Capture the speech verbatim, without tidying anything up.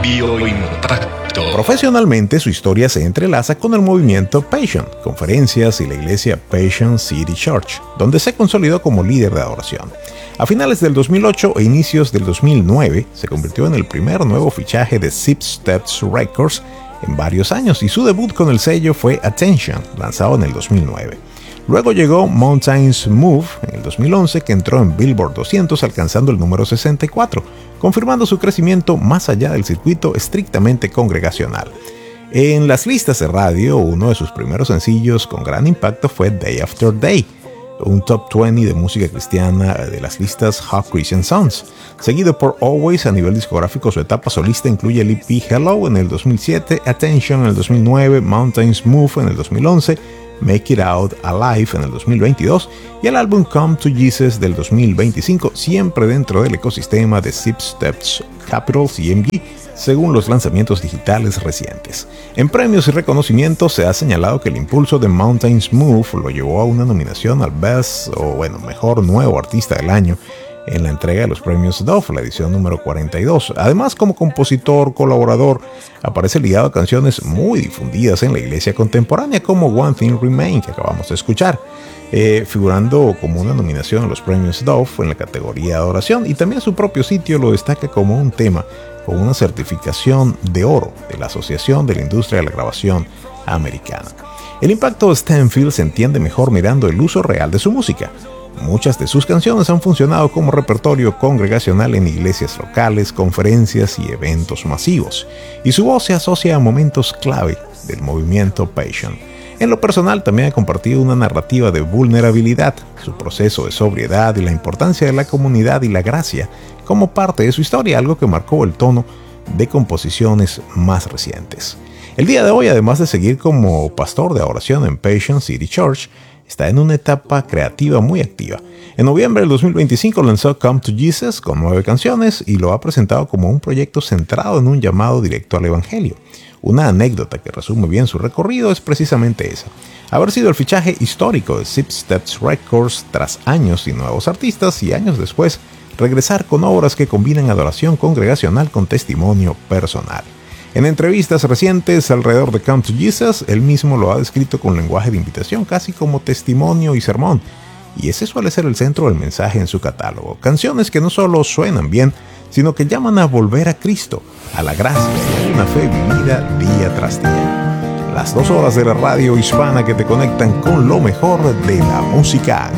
Radio Impacto. Profesionalmente, su historia se entrelaza con el movimiento Passion, conferencias y la iglesia Passion City Church, donde se consolidó como líder de adoración. A finales del dos mil ocho e inicios del dos mil nueve, se convirtió en el primer nuevo fichaje de Six Steps Records en varios años, y su debut con el sello fue Attention, lanzado en el dos mil nueve. Luego llegó Mountains Move en el dos mil once, que entró en Billboard doscientos alcanzando el número sesenta y cuatro, confirmando su crecimiento más allá del circuito estrictamente congregacional. En las listas de radio, uno de sus primeros sencillos con gran impacto fue Day After Day, un top veinte de música cristiana de las listas Hot Christian Songs. Seguido por Always. A nivel discográfico, su etapa solista incluye el E P Hello en el dos mil siete, Attention en el dos mil nueve, Mountains Move en el dos mil once, Make It Out Alive en el dos mil veintidós y el álbum Come to Jesus del dos mil veinticinco, siempre dentro del ecosistema de Six Steps Capital C M G, según los lanzamientos digitales recientes. En premios y reconocimientos se ha señalado que el impulso de Mountains Move lo llevó a una nominación al Best, o bueno, Mejor Nuevo Artista del Año, en la entrega de los premios Dove, la edición número cuarenta y dos. Además, como compositor, colaborador, aparece ligado a canciones muy difundidas en la iglesia contemporánea, como One Thing Remains, que acabamos de escuchar, eh, figurando como una nominación a los premios Dove en la categoría de adoración, y también su propio sitio lo destaca como un tema con una certificación de oro de la Asociación de la Industria de la Grabación Americana. El impacto de Stanfield se entiende mejor mirando el uso real de su música. Muchas de sus canciones han funcionado como repertorio congregacional en iglesias locales, conferencias y eventos masivos, y su voz se asocia a momentos clave del movimiento Passion. En lo personal, también ha compartido una narrativa de vulnerabilidad, su proceso de sobriedad y la importancia de la comunidad y la gracia como parte de su historia, algo que marcó el tono de composiciones más recientes. El día de hoy, además de seguir como pastor de adoración en Passion City Church, está en una etapa creativa muy activa. En noviembre del dos mil veinticinco lanzó Come to Jesus con nueve canciones y lo ha presentado como un proyecto centrado en un llamado directo al Evangelio. Una anécdota que resume bien su recorrido es precisamente esa: haber sido el fichaje histórico de Six Steps Records tras años sin nuevos artistas, y años después regresar con obras que combinan adoración congregacional con testimonio personal. En entrevistas recientes alrededor de Come to Jesus, él mismo lo ha descrito con lenguaje de invitación, casi como testimonio y sermón, y ese suele ser el centro del mensaje en su catálogo. Canciones que no solo suenan bien, sino que llaman a volver a Cristo, a la gracia y a una fe vivida día tras día. Las dos horas de la radio hispana que te conectan con lo mejor de la música